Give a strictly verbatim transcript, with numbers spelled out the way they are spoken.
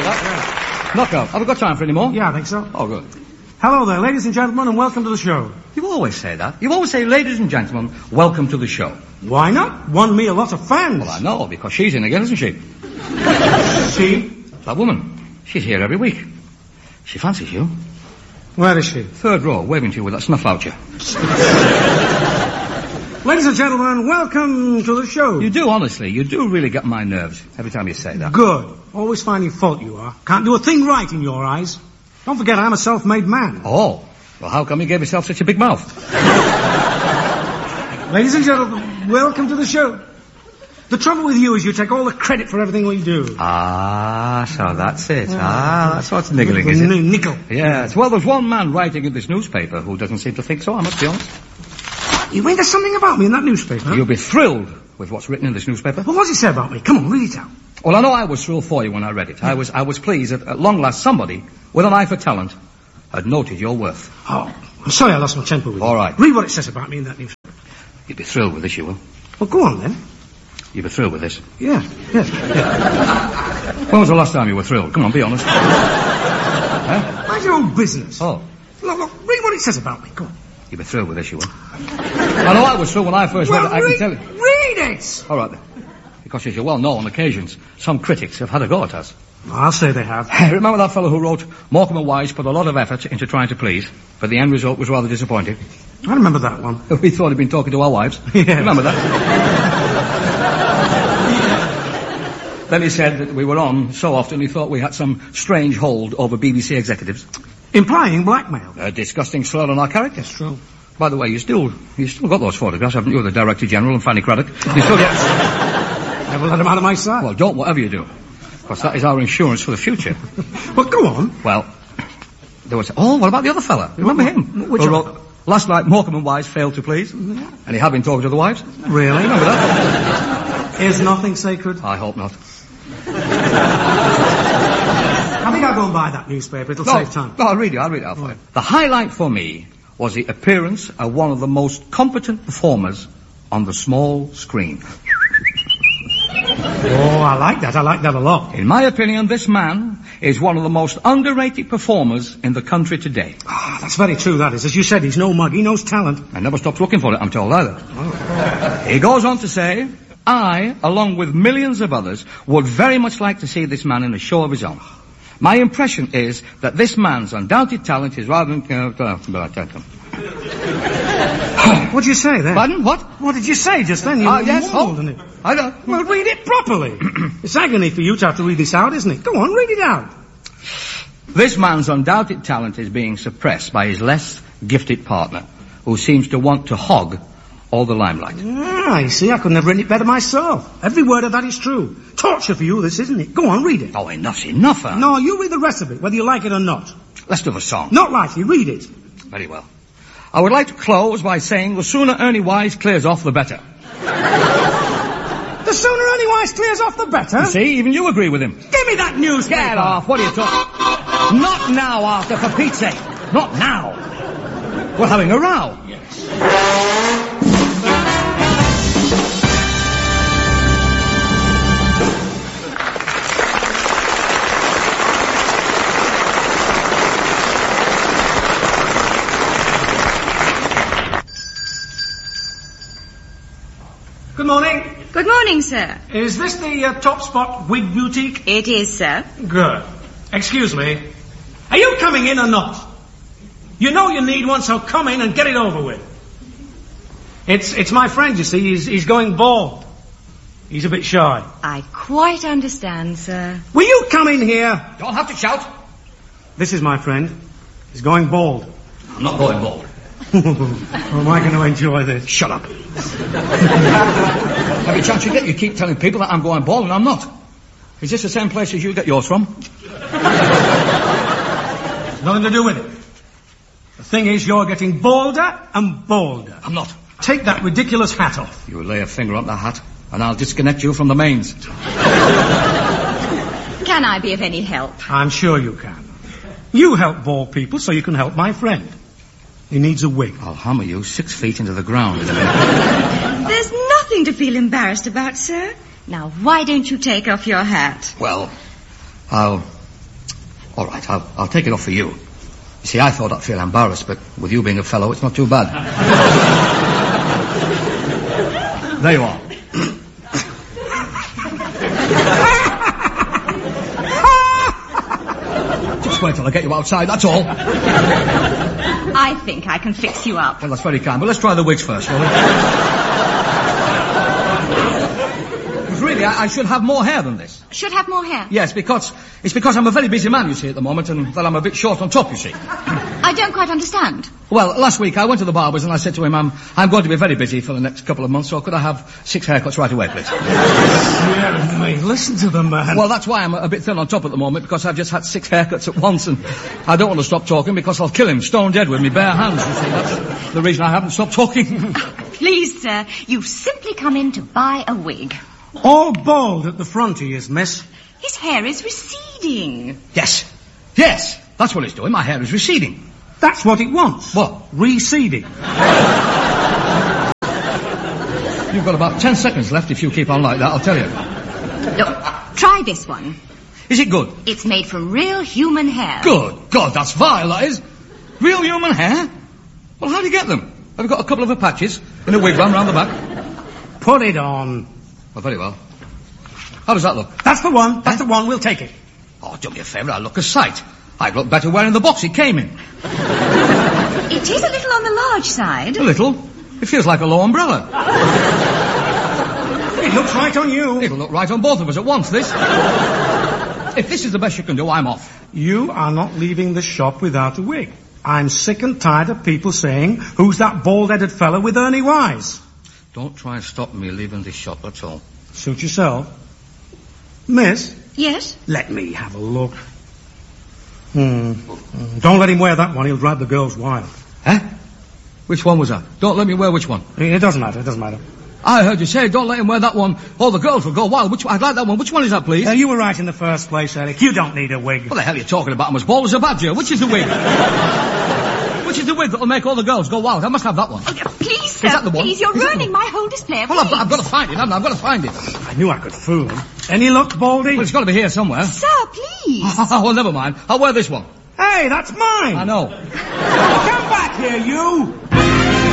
that. Knockout. Have we got time for any more? Yeah, I think so. Oh, good. Hello there, ladies and gentlemen, and welcome to the show. You always say that. You always say, ladies and gentlemen, welcome to the show. Why not? Won me a lot of fans. Well, I know, because she's in again, isn't she? She? That woman. She's here every week. She fancies you. Where is she? Third row, waving to you with that snuff voucher. Ladies and gentlemen, welcome to the show. You do, honestly. You do really get my nerves every time you say that. Good. Always finding fault you are. Can't do a thing right in your eyes. Don't forget I'm a self-made man. Oh. Well, how come you gave yourself such a big mouth? Ladies and gentlemen, welcome to the show. The trouble with you is you take all the credit for everything we do. Ah, so that's it. Ah, that's what's niggling, is it? Nickel. Yes. Well, there's one man writing in this newspaper who doesn't seem to think so, I must be honest. You mean there's something about me in that newspaper? Huh? You'll be thrilled with what's written in this newspaper. Well, what does it say about me? Come on, read it out. Well, I know I was thrilled for you when I read it. I was I was pleased that at long last somebody with an eye for talent had noted your worth. Oh, I'm sorry I lost my temper with you. All right. Read what it says about me in that newspaper. You'd be thrilled with this, you will. Well, go on then. You'd be thrilled with this. Yeah, yeah. yeah. When was the last time you were thrilled? Come on, be honest. Huh? Mind your own business. Oh. Look, look, read what it says about me. Go on. You'd be thrilled with this, you will. I know I was thrilled when I first well, read it, I read, can tell you. Read it! All right, then. Because, as you well know, on occasions, some critics have had a go at us. I'll say they have. Remember that fellow who wrote, Morecambe and Wise put a lot of effort into trying to please, but the end result was rather disappointing? I remember that one. We thought he'd been talking to our wives. Yeah. Remember that? Then he said that we were on so often he thought we had some strange hold over B B C executives. Implying blackmail. A disgusting slur on our character. That's true. By the way, you still you still got those photographs, haven't you, of the Director General and Fanny Craddock? You still get... Never let them out of my sight. Well, don't, whatever you do. Because that is our insurance for the future. Well, go on. Well, there was... Oh, what about the other fella? Remember him? Which Who one? wrote, last night, Morecambe and Wise failed to please. And he had been talking to the wives. Really? Remember that? Is nothing sacred? I hope not. I think I'll go and buy that newspaper. It'll No, save time. no, I'll read it. I'll read it out for you. The highlight for me was the appearance of one of the most competent performers on the small screen. Oh, I like that. I like that a lot. In my opinion, this man is one of the most underrated performers in the country today. Ah, that's very true, that is. As you said, he's no mug. He knows talent. I never stops looking for it, I'm told, either. Oh. He goes on to say, I, along with millions of others, would very much like to see this man in a show of his own. My impression is that this man's undoubted talent is rather than... Uh, uh, What did you say then? Pardon? What? What did you say just then? You Ah, you yes, mumbled, oh. didn't it? I don't... Well, read it properly. It's agony for you to have to read this out, isn't it? Go on, read it out. This man's undoubted talent is being suppressed by his less gifted partner, who seems to want to hog all the limelight. Ah, you see, I couldn't have written it better myself. Every word of that is true. Torture for you, this, isn't it? Go on, read it. Oh, enough's enough, huh? No, you read the rest of it, whether you like it or not. Let's do the song. Not likely, read it. Very well. I would like to close by saying the sooner Ernie Wise clears off, the better. The sooner Ernie Wise clears off, the better. You see, even you agree with him. Give me that newspaper. Get off. What are you talking... Not now, Arthur, for Pete's sake. Not now. We're having a row. Good morning. Good morning, sir. Is this the uh, Top Spot Wig Boutique? It is, sir. Good. Excuse me. Are you coming in or not? You know you need one, so come in and get it over with. It's it's my friend, you see. He's, he's going bald. He's a bit shy. I quite understand, sir. Will you come in here? Don't have to shout. This is my friend. He's going bald. I'm not going bald. Am I going to enjoy this? Shut up. Every chance you get, you keep telling people that I'm going bald, and I'm not. Is this the same place as you get yours from? Nothing to do with it. The thing is, you're getting balder and balder. I'm not. Take that ridiculous hat off. You lay a finger on that hat, and I'll disconnect you from the mains. Can I be of any help? I'm sure you can. You help bald people, so you can help my friend. He needs a wig. I'll hammer you six feet into the ground in a minute. There's nothing to feel embarrassed about, sir. Now, why don't you take off your hat? Well, I'll All right, I'll, I'll take it off for you. You see, I thought I'd feel embarrassed, but with you being a fellow, it's not too bad. There you are. Just wait till I get you outside, that's all. I think I can fix you up. Well, that's very kind, but let's try the wigs first, shall we? Because really, I, I should have more hair than this. Should have more hair? Yes, because it's because I'm a very busy man, you see, at the moment, and that I'm a bit short on top, you see. I don't quite understand. Well, last week I went to the barber's and I said to him, I'm, I'm going to be very busy for the next couple of months, so could I have six haircuts right away, please? Yeah, mate, listen to the man. Well, that's why I'm a bit thin on top at the moment, because I've just had six haircuts at once, and I don't want to stop talking because I'll kill him stone dead with me bare hands, you see. That's the reason I haven't stopped talking. Please, sir, you've simply come in to buy a wig. All bald at the front he is, miss. His hair is receding. Yes. Yes. That's what it's doing. My hair is receding. That's what it wants. What? Receding. You've got about ten seconds left if you keep on like that, I'll tell you. Look, try this one. Is it good? It's made from real human hair. Good. God, that's vile, that is. Real human hair? Well, how do you get them? Have you got a couple of patches in a wigwam round the back? Put it on. Oh, very well. How does that look? That's the one. That's eh? the one. We'll take it. Oh, do me a favour. I look a sight. I'd look better wearing the box it came in. It is a little on the large side. A little? It feels like a low umbrella. It looks right on you. It'll look right on both of us at once, this. If this is the best you can do, I'm off. You are not leaving the shop without a wig. I'm sick and tired of people saying, who's that bald-headed fellow with Ernie Wise? Don't try and stop me leaving this shop, that's all. Suit yourself. Miss? Yes? Let me have a look. Hmm. Don't let him wear that one. He'll drive the girls wild. Eh? Which one was that? Don't let me wear which one? It doesn't matter. It doesn't matter. I heard you say, don't let him wear that one. All the girls will go wild. Which, I'd like that one. Which one is that, please? Uh, you were right in the first place, Eric. You don't need a wig. What the hell are you talking about? I'm as bald as a badger. Which is the wig? Which is the wig that'll make all the girls go wild? I must have that one. Oh, please, sir. Is that the one? Please, you're is ruining my whole display of Well, I've, wigs. I've got to find it, haven't I? I've got to find it. I knew I could fool him. Any luck, Baldy? Well, it's got to be here somewhere. Sir, please. Oh, well, never mind. I'll wear this one. Hey, that's mine. I know. Come back here, you.